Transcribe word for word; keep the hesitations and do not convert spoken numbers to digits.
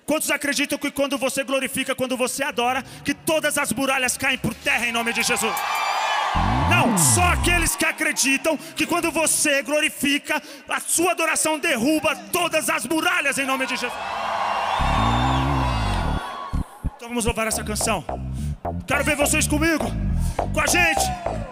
Quantos acreditam que quando você glorifica, quando você adora, que todas as muralhas caem por terra em nome de Jesus? Não, só aqueles que acreditam que quando você glorifica, a sua adoração derruba todas as muralhas em nome de Jesus. Então vamos louvar essa canção. Quero ver vocês comigo, com a gente.